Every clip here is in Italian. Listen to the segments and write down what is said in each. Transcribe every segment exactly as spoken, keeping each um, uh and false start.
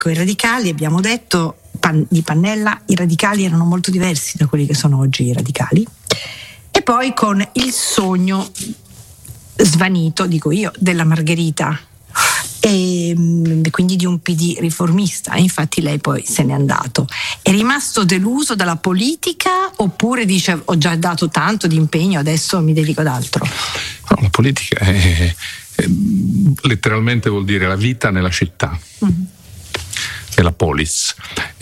Con i radicali abbiamo detto pan, di Pannella, i radicali erano molto diversi da quelli che sono oggi i radicali. E poi con il sogno svanito, dico io, della Margherita, e quindi di un P D riformista. Infatti lei poi se n'è andato. È rimasto deluso dalla politica oppure dice ho già dato tanto di impegno, adesso mi dedico ad altro? No, la politica è, è, letteralmente vuol dire la vita nella città. Mm-hmm. Nella polis,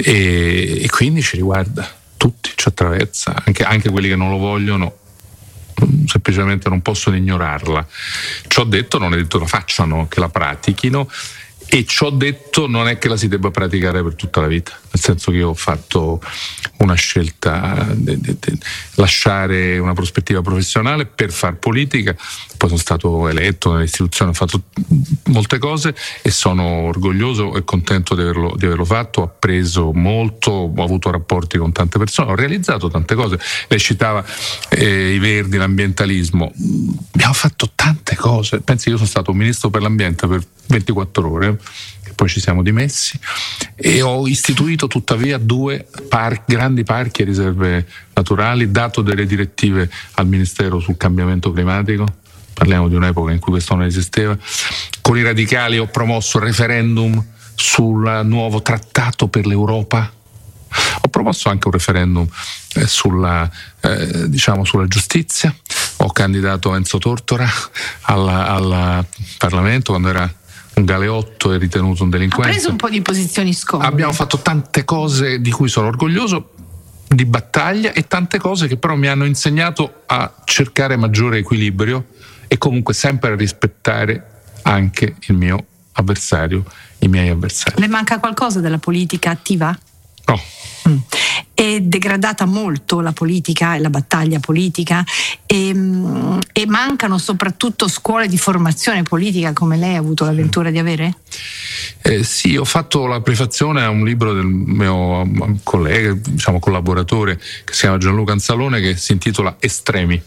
e, e quindi ci riguarda tutti, ci attraversa, anche, anche quelli che non lo vogliono semplicemente non possono ignorarla. Ciò detto non è detto che la facciano, che la pratichino, e ciò detto non è che la si debba praticare per tutta la vita, nel senso che io ho fatto una scelta di lasciare una prospettiva professionale per far politica, poi sono stato eletto nelle istituzioni, ho fatto molte cose e sono orgoglioso e contento di averlo, di averlo fatto. Ho appreso molto, ho avuto rapporti con tante persone, ho realizzato tante cose. Lei citava eh, i verdi, l'ambientalismo, abbiamo fatto tante cose. Pensi, io sono stato ministro per l'ambiente per ventiquattro ore, e poi ci siamo dimessi, e ho istituito tuttavia due par- grandi parchi e riserve naturali, dato delle direttive al Ministero sul cambiamento climatico. Parliamo di un'epoca in cui questo non esisteva. Con i radicali ho promosso il referendum sul nuovo trattato per l'Europa. Ho promosso anche un referendum eh, sulla, eh, diciamo sulla giustizia. Ho candidato Enzo Tortora alla, al Parlamento quando era un galeotto e ritenuto un delinquente. Ha preso un po' di posizioni scomode. Abbiamo fatto tante cose di cui sono orgoglioso, di battaglia, e tante cose che però mi hanno insegnato a cercare maggiore equilibrio e comunque sempre a rispettare anche il mio avversario, i miei avversari. Le manca qualcosa della politica attiva? No. Mm. È degradata molto la politica e la battaglia politica, e, e mancano soprattutto scuole di formazione politica come lei ha avuto la ventura di avere? Eh, sì, ho fatto la prefazione a un libro del mio collega, diciamo collaboratore, che si chiama Gianluca Anzalone, che si intitola Estremi.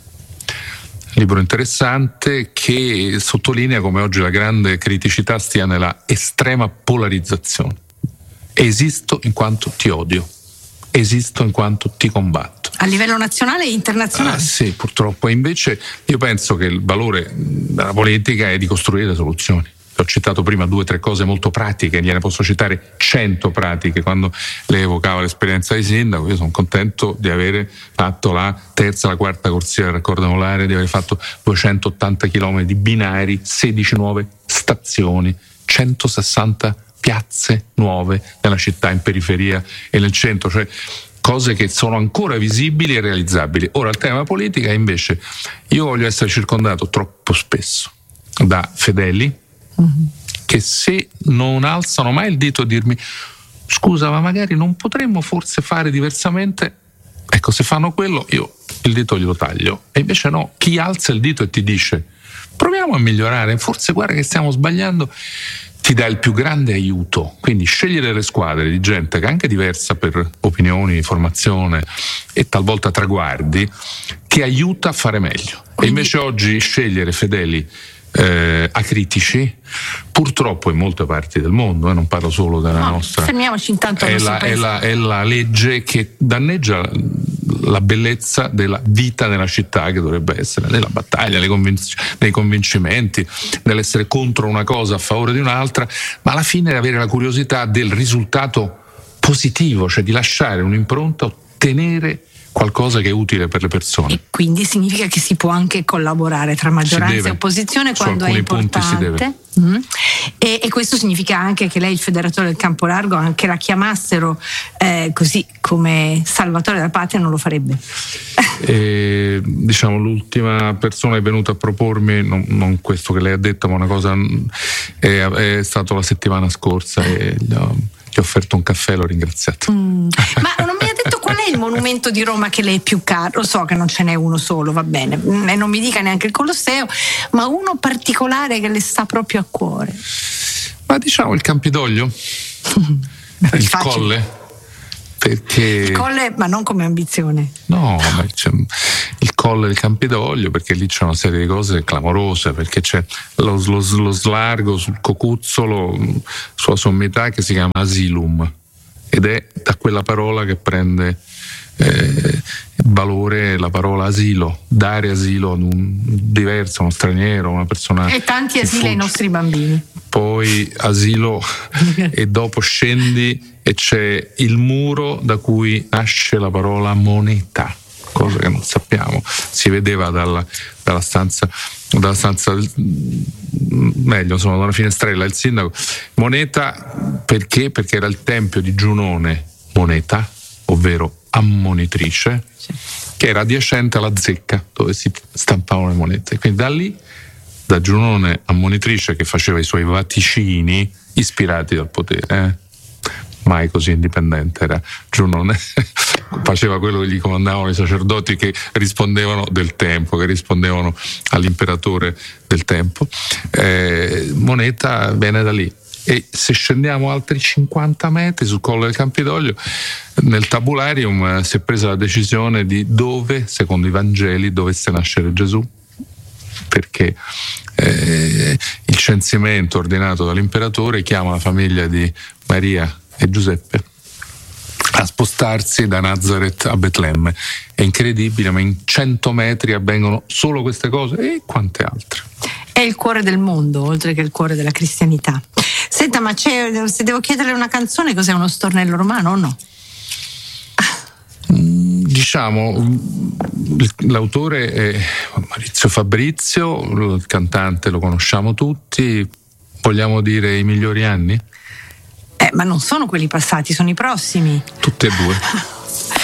Libro interessante che sottolinea come oggi la grande criticità stia nella estrema polarizzazione. Esisto in quanto ti odio, esisto in quanto ti combatto. A livello nazionale e internazionale? Ah, sì, purtroppo. E invece io penso che il valore della politica è di costruire le soluzioni. Ho citato prima due o tre cose molto pratiche, gliene posso citare cento pratiche. Quando lei evocava l'esperienza di sindaco, io sono contento di avere fatto la terza, la quarta corsia del raccordo modulare, di aver fatto duecentottanta chilometri di binari, sedici nuove stazioni, centosessanta piazze nuove nella città, in periferia e nel centro, cioè cose che sono ancora visibili e realizzabili. Ora il tema politica invece, io voglio essere circondato troppo spesso da fedeli mm-hmm. che se non alzano mai il dito a dirmi scusa ma magari non potremmo forse fare diversamente, ecco, se fanno quello io il dito glielo taglio. E invece no, chi alza il dito e ti dice proviamo a migliorare, forse guarda che stiamo sbagliando, ti dà il più grande aiuto. Quindi scegliere le squadre di gente che è anche diversa per opinioni, formazione e talvolta traguardi, che aiuta a fare meglio. Quindi... E invece oggi scegliere fedeli eh, acritici, purtroppo in molte parti del mondo, eh, non parlo solo della no, nostra, fermiamoci intanto è la, è, la, è la legge che danneggia la bellezza della vita nella città, che dovrebbe essere nella battaglia, nei, convinc- nei convincimenti, nell'essere contro una cosa a favore di un'altra, ma alla fine avere la curiosità del risultato positivo, cioè di lasciare un'impronta, ottenere qualcosa che è utile per le persone. E quindi significa che si può anche collaborare tra maggioranza e opposizione quando è importante. Mm. E, e questo significa anche che lei, il federatore del Campo Largo, anche la chiamassero eh, così come salvatore della patria, non lo farebbe. E, diciamo, l'ultima persona è venuta a propormi, non, non questo che lei ha detto, ma una cosa è, è stato la settimana scorsa e gli ho, gli ho offerto un caffè e l'ho ringraziato. Mm. Ma non mi ha detto qual è il monumento di Roma che le è più caro? Lo so che non ce n'è uno solo, va bene, e non mi dica neanche il Colosseo, ma uno particolare che le sta proprio a cuore. Ma diciamo il Campidoglio, il facile. Colle, perché il colle, ma non come ambizione. No, ma c'è il colle del Campidoglio, perché lì c'è una serie di cose clamorose, perché c'è lo, lo, lo slargo sul cocuzzolo sulla sommità che si chiama asilum, ed è da quella parola che prende eh, valore la parola asilo, dare asilo ad un diverso, uno straniero, una persona. E tanti asili ai nostri bambini. Poi asilo e dopo scendi e c'è il muro da cui nasce la parola moneta, cosa che non sappiamo, si vedeva dalla, dalla stanza, dalla stanza meglio, insomma, da una finestrella il sindaco. Moneta perché? Perché era il tempio di Giunone Moneta, ovvero ammonitrice, sì, che era adiacente alla zecca dove si stampavano le monete. Quindi da lì, da Giunone ammonitrice, che faceva i suoi vaticini ispirati dal potere, eh? mai così indipendente era Giunone, faceva quello che gli comandavano i sacerdoti, che rispondevano del tempo, che rispondevano all'imperatore del tempo. Eh, Moneta viene da lì. E se scendiamo altri cinquanta metri sul Colle del Campidoglio, nel tabularium si è presa la decisione di dove, secondo i Vangeli, dovesse nascere Gesù, perché eh, il censimento ordinato dall'imperatore chiama la famiglia di Maria e Giuseppe a spostarsi da Nazareth a Betlemme. È incredibile, ma in cento metri avvengono solo queste cose e quante altre. È il cuore del mondo, oltre che il cuore della cristianità. Senta, ma c'è, se devo chiederle una canzone, cos'è, uno stornello romano o no? Diciamo, l'autore è Maurizio Fabrizio, il cantante lo conosciamo tutti. Vogliamo dire i migliori anni? Eh, ma non sono quelli passati, sono i prossimi. Tutti e due.